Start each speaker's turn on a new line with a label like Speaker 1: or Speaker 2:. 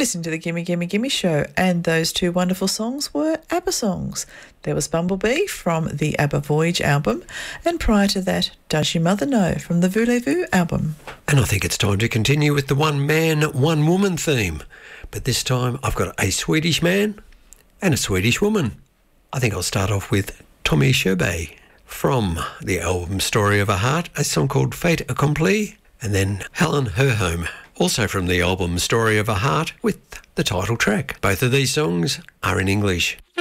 Speaker 1: listening to the Gimme Gimme Gimme Show, and those two wonderful songs were ABBA songs. There was Bumblebee from the ABBA Voyage album, and prior to that, Does Your Mother Know from the Voulez-Vous album.
Speaker 2: And I think it's time to continue with the one man, one woman theme. But this time I've got a Swedish man and a Swedish woman. I think I'll start off with Tommy Sherby from the album Story of a Heart, a song called Fait Accompli, and then Helen Herholm, also from the album Story of a Heart, with the title track. Both of these songs are in English.